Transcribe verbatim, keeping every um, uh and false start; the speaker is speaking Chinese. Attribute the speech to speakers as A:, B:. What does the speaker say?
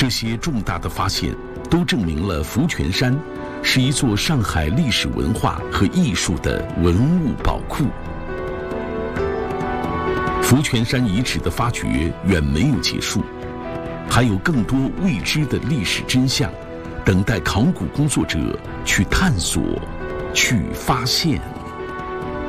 A: 些重大的发现都证明了福泉山是一座上海历史文化和艺术的文物宝库。福泉山遗址的发掘远没有结束，还有更多未知的历史真相，等待考古工作者去探索、去发现。